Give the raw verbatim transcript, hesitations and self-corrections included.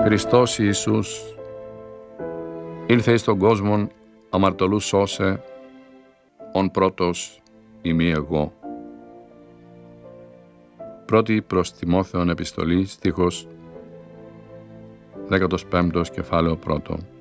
Χριστός Ιησούς ήλθε εις τον κόσμον αμαρτωλούς σώσε, ον πρώτος ημί εγώ. Πρώτη προς Τιμόθεον επιστολή, στίχος δέκατος πέμπτος κεφάλαιο πρώτο.